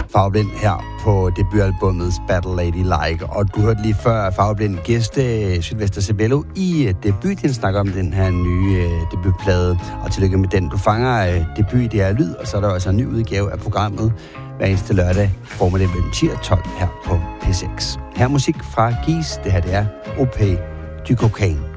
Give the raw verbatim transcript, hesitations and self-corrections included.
Farveblind her på debutalbummets Battle Lady Like. Og du hørte lige før Farveblind gæste Sylvester Sabello i debut. Den snakker om den her nye debutplade. Og tillykke med den. Du fanger debut i det her lyd, og så er der også en ny udgave af programmet hver eneste lørdag formiddag mellem ti og tolv her på P seks. Her er musik fra Gis. Det her det er O P du Cocaine.